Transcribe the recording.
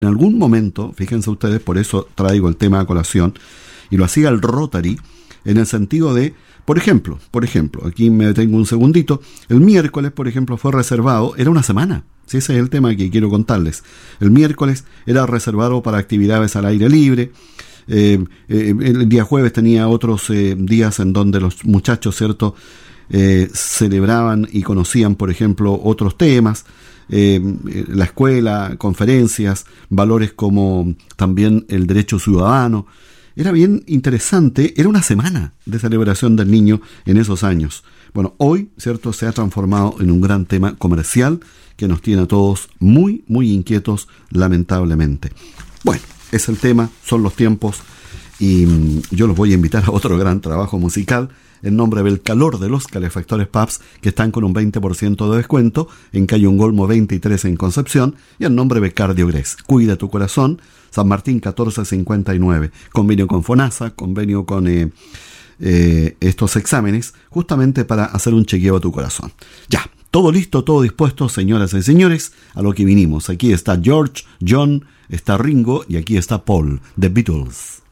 En algún momento, fíjense ustedes, por eso traigo el tema a colación, y lo hacía el Rotary, en el sentido de, por ejemplo, aquí me detengo un segundito, el miércoles, por ejemplo, fue reservado, era una semana, si ese es el tema que quiero contarles, el miércoles era reservado para actividades al aire libre, el día jueves tenía otros días en donde los muchachos, ¿cierto?, celebraban y conocían, por ejemplo, otros temas, la escuela, conferencias, valores como también el derecho ciudadano. Era bien interesante, era una semana de celebración del niño en esos años. Bueno, hoy, ¿cierto?, se ha transformado en un gran tema comercial que nos tiene a todos muy, muy inquietos, lamentablemente. Bueno, es el tema, son los tiempos, y yo los voy a invitar a otro gran trabajo musical en nombre del calor de los calefactores Pabst, que están con un 20% de descuento en calle Ongolmo 23 en Concepción, y en nombre de Cardiogres. Cuida tu corazón, San Martín 1459, convenio con FONASA, convenio con estos exámenes, justamente para hacer un chequeo a tu corazón. Ya, todo listo, todo dispuesto, señoras y señores, a lo que vinimos. Aquí está George, John, está Ringo y aquí está Paul, The Beatles.